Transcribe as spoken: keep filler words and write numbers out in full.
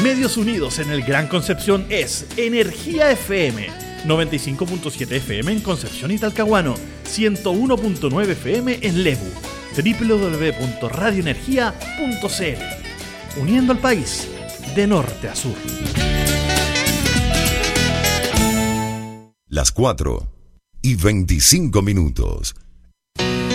Medios unidos en el Gran Concepción es Energía F M, noventa y cinco punto siete F M en Concepción y Talcahuano, ciento uno punto nueve F M en Lebu, doble u doble u doble u punto radio energía punto c l. Uniendo al país de norte a sur. Las cuatro y veinticinco minutos.